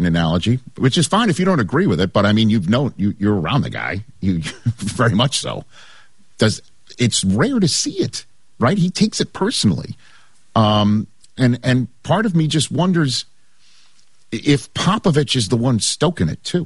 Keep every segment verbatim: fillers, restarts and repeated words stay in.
certain analogy, which is fine if you don't agree with it. But I mean, you've known you, you're around the guy, you very much so. Does it's rare to see it, right? He takes it personally, um, and and part of me just wonders if Popovich is the one stoking it too.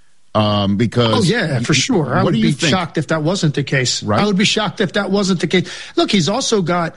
Um, because oh yeah, for sure. I would be think? shocked if that wasn't the case. Right? I would be shocked if that wasn't the case. Look, he's also got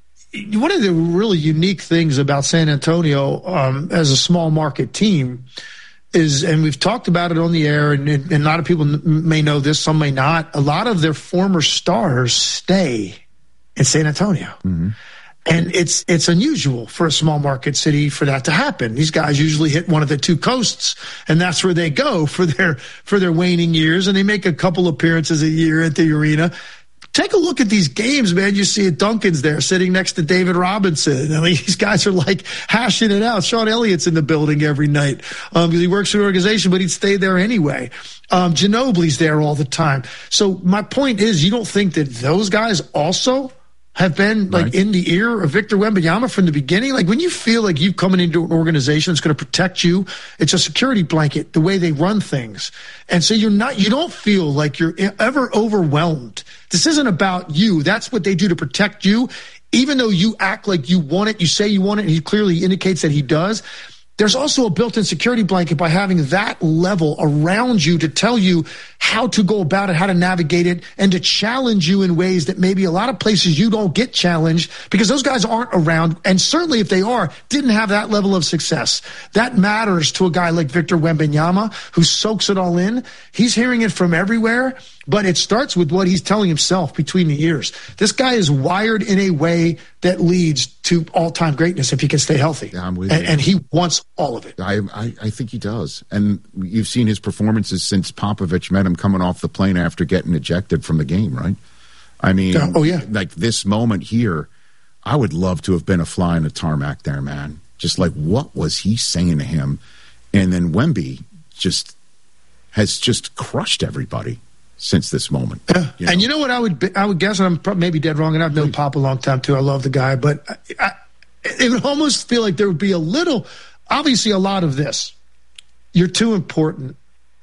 one of the really unique things about San Antonio um, as a small market team is, and we've talked about it on the air, and, and a lot of people may know this, some may not. A lot of their former stars stay in San Antonio. Mm-hmm. And it's it's unusual for a small market city for that to happen. These guys usually hit one of the two coasts, and that's where they go for their for their waning years, and they make a couple appearances a year at the arena. Take a look at these games, man. You see Duncan's there sitting next to David Robinson. I mean, these guys are like hashing it out. Sean Elliott's in the building every night um, because he works for an organization, but he'd stay there anyway. Um, Ginobili's there all the time. So my point is, you don't think that those guys also have been like right. in the ear of Victor Wembanyama from the beginning? Like when you feel like you've coming into an organization that's going to protect you, it's a security blanket, the way they run things. And so you're not, you don't feel like you're ever overwhelmed. This isn't about you. That's what they do to protect you. Even though you act like you want it, you say you want it, and he clearly indicates that he does. There's also a built-in security blanket by having that level around you to tell you how to go about it, how to navigate it, and to challenge you in ways that maybe a lot of places you don't get challenged because those guys aren't around. And certainly if they are, didn't have that level of success. That matters to a guy like Victor Wembanyama who soaks it all in. He's hearing it from everywhere, but it starts with what he's telling himself between the ears. This guy is wired in a way that leads to all-time greatness if he can stay healthy. Yeah, I'm with and, you. and he wants all of it. I, I I think he does. And you've seen his performances since Popovich met him coming off the plane after getting ejected from the game, right? I mean, yeah. Oh, yeah. like this moment here, I would love to have been a fly in the tarmac there, man. Just like, what was he saying to him? And then Wemby just has just crushed everybody since this moment. Yeah. You know? And you know what I would I would guess, and I'm probably maybe dead wrong, and I've known Pop a long time too. I love the guy, but I, I, it would almost feel like there would be a little, obviously a lot of this. You're too important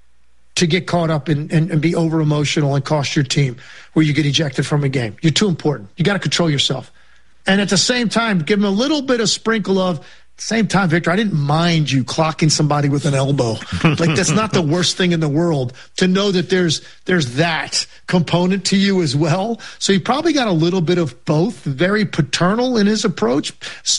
to get caught up in, and, and be over emotional and cost your team where you get ejected from a game. You're too important. You got to control yourself. And at the same time, give him a little bit of sprinkle of, same time, Victor, I didn't mind you clocking somebody with an elbow. Like, that's not the worst thing in the world to know that there's there's that component to you as well. So he probably got a little bit of both, very paternal in his approach.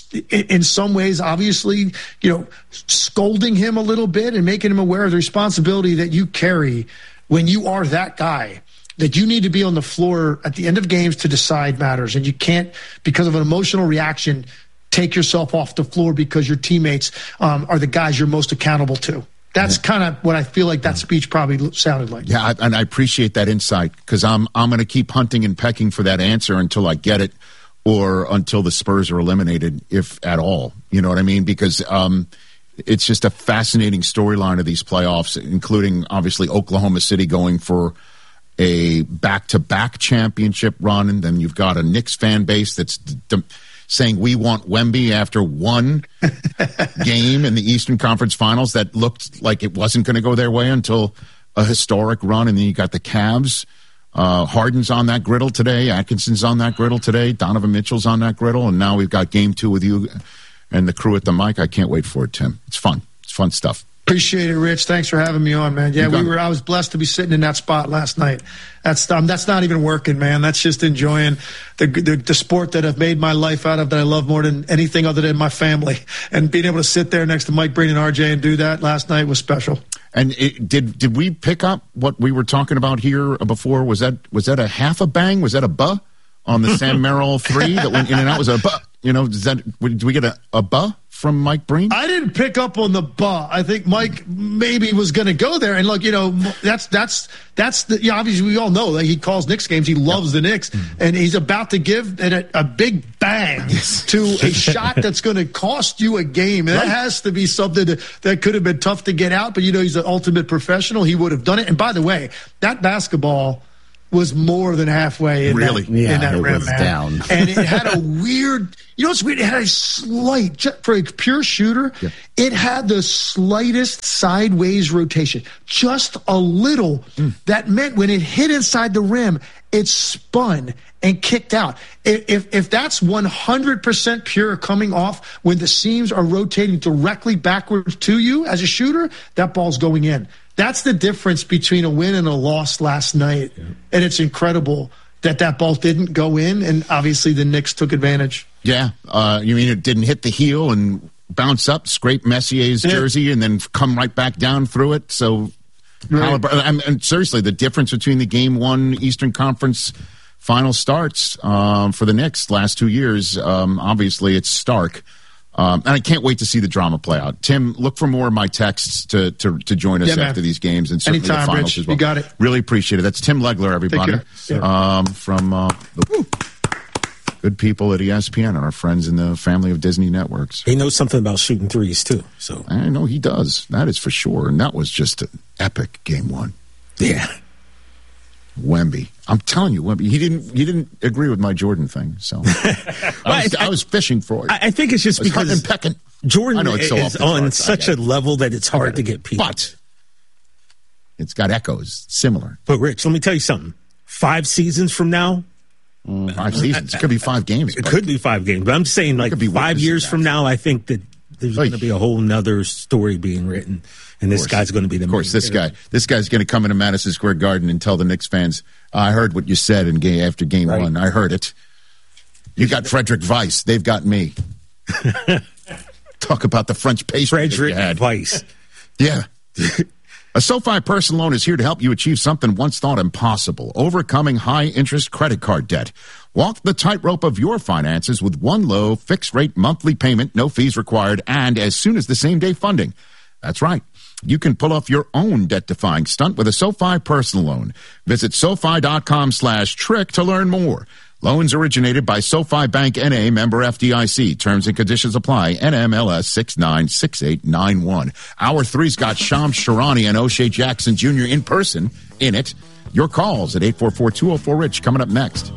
In some ways, obviously, you know, scolding him a little bit and making him aware of the responsibility that you carry when you are that guy. That you need to be on the floor at the end of games to decide matters. And you can't, because of an emotional reaction, take yourself off the floor because your teammates um, are the guys you're most accountable to. That's yeah. kind of what I feel like that speech probably sounded like. Yeah, I, and I appreciate that insight because I'm I'm going to keep hunting and pecking for that answer until I get it, or until the Spurs are eliminated, if at all. You know what I mean? Because um, it's just a fascinating storyline of these playoffs, including obviously Oklahoma City going for a back-to-back championship run, and then you've got a Knicks fan base that's d- saying we want Wemby after one game in the Eastern Conference Finals that looked like it wasn't going to go their way until a historic run. And then you got the Cavs. Uh, Harden's on that griddle today. Atkinson's on that griddle today. Donovan Mitchell's on that griddle. And now we've got game two with you and the crew at the mic. I can't wait for it, Tim. It's fun. It's fun stuff. Appreciate it, Rich. Thanks for having me on, man. Yeah, we were. I was blessed to be sitting in that spot last night. That's um, that's not even working, man. That's just enjoying the, the the sport that I've made my life out of, that I love more than anything other than my family. And being able to sit there next to Mike Breen and R J and do that last night was special. And it, did did we pick up what we were talking about here before? Was that was that a half a bang? Was that a buh on the Sam Merrill three that went in and out? Was a buh? You know, does that did we get a, a buh from Mike Breen? I didn't pick up on the buh. I think Mike maybe was going to go there. And look, you know, that's that's that's the. Yeah, obviously we all know that he calls Knicks games. He loves yep. the Knicks, mm-hmm. and he's about to give a, a big bang to a shot that's going to cost you a game. And right. that has to be something that, that could have been tough to get out. But you know, he's an ultimate professional. He would have done it. And by the way, that basketball was more than halfway in really? that, yeah, in that it rim, was man. down. And it had a weird, you know what's weird? It had a slight, just for a pure shooter, yeah. it had the slightest sideways rotation. Just a little. Mm. That meant when it hit inside the rim, it spun and kicked out. If, if that's one hundred percent pure coming off when the seams are rotating directly backwards to you as a shooter, that ball's going in. That's the difference between a win and a loss last night. Yeah. And it's incredible that that ball didn't go in, and obviously the Knicks took advantage. Yeah. Uh, you mean it didn't hit the heel and bounce up, scrape Messier's yeah. jersey, and then come right back down through it? So, right. Halliburton, and seriously, the difference between the game one Eastern Conference final starts um, for the Knicks last two years, um, obviously it's stark. Um, and I can't wait to see the drama play out. Tim, look for more of my texts to to, to join us yeah, after these games, and certainly Anytime, the finals Rich, as well. You got it. Really appreciate it. That's Tim Legler, everybody, yeah. um, from uh, the good people at E S P N and our friends in the family of Disney networks. He knows something about shooting threes too. So I know he does. That is for sure. And that was just an epic game one. Yeah. Wemby. I'm telling you, Wemby. He didn't. He didn't agree with my Jordan thing. So I, was, I, I was fishing for it. I think it's just because pecking. Jordan I know it's so is on charts. such a level that it's hard to get people. But it's got echoes similar. But Rich, let me tell you something. Five seasons from now, mm, five seasons. It could be five games. It could be five games. But I'm saying, like five years from now, I think that there's going to be a whole nother story being written. And this guy's going to be the. Of course, this guy. This guy's going to come into Madison Square Garden and tell the Knicks fans, "I heard what you said in game after game right. one. I heard it. You got Frederick Weiss. They've got me." Talk about the French pastry. Frederick Weiss. Yeah. A SoFi personal loan is here to help you achieve something once thought impossible: overcoming high-interest credit card debt. Walk the tightrope of your finances with one low, fixed-rate monthly payment, no fees required, and as soon as the same-day funding. That's right. You can pull off your own debt-defying stunt with a SoFi personal loan. Visit SoFi.com slash trick to learn more. Loans originated by SoFi Bank N A, member F D I C. Terms and conditions apply. N M L S six nine six eight nine one. Hour three's got Shams Charania and O'Shea Jackson Junior in person in it. Your calls at eight four four, two oh four, RICH coming up next.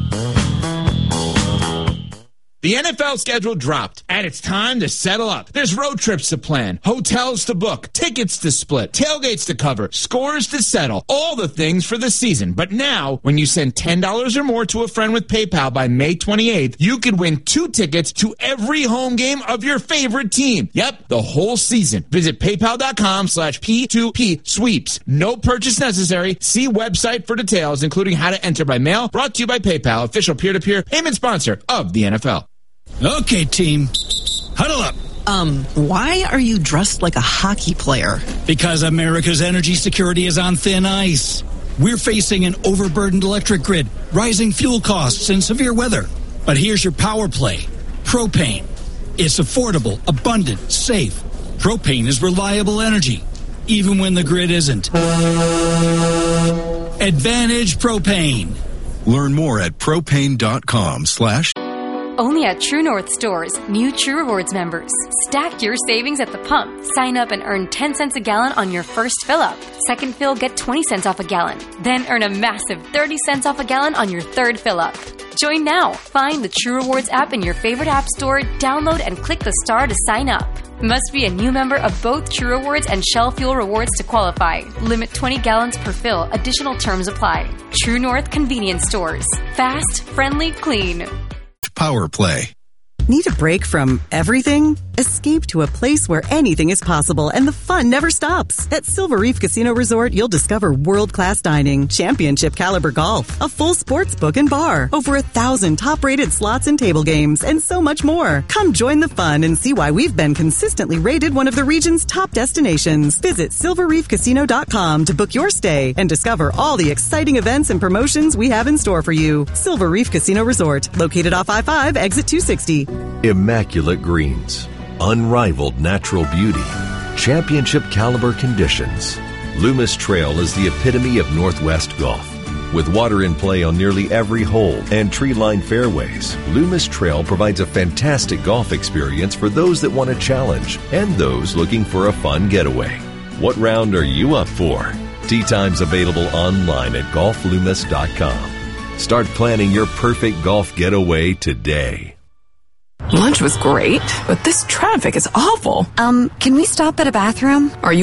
The N F L schedule dropped, and it's time to settle up. There's road trips to plan, hotels to book, tickets to split, tailgates to cover, scores to settle, all the things for the season. But now, when you send ten dollars or more to a friend with PayPal by May twenty-eighth, you could win two tickets to every home game of your favorite team. Yep, the whole season. Visit paypal.com slash P2P sweeps. No purchase necessary. See website for details, including how to enter by mail. Brought to you by PayPal, official peer-to-peer payment sponsor of the N F L. Okay, team. Huddle up. Um, why are you dressed like a hockey player? Because America's energy security is on thin ice. We're facing an overburdened electric grid, rising fuel costs, and severe weather. But here's your power play. Propane. It's affordable, abundant, safe. Propane is reliable energy, even when the grid isn't. Advantage Propane. Learn more at propane.com slash Only at True North stores, new True Rewards members. Stack your savings at the pump. Sign up and earn ten cents a gallon on your first fill-up. Second fill, get twenty cents off a gallon. Then earn a massive thirty cents off a gallon on your third fill-up. Join now. Find the True Rewards app in your favorite app store, download and click the star to sign up. Must be a new member of both True Rewards and Shell Fuel Rewards to qualify. Limit twenty gallons per fill. Additional terms apply. True North Convenience Stores. Fast, friendly, clean. Power Play. Need a break from everything? Escape to a place where anything is possible and the fun never stops. At Silver Reef Casino Resort, you'll discover world-class dining, championship caliber golf, a full sports book and bar, over a thousand top-rated slots and table games, and so much more. Come join the fun and see why we've been consistently rated one of the region's top destinations. Visit silver reef casino dot com to book your stay and discover all the exciting events and promotions we have in store for you. Silver Reef Casino Resort, located off I five, exit two sixty. Immaculate greens, unrivaled natural beauty, championship caliber conditions. Loomis Trail is the epitome of Northwest golf. With water in play on nearly every hole and tree-lined fairways, Loomis Trail provides a fantastic golf experience for those that want a challenge and those looking for a fun getaway. What round are you up for? Tee times available online at golf loomis dot com. Start planning your perfect golf getaway today. Lunch was great, but this traffic is awful. Um, can we stop at a bathroom? Are you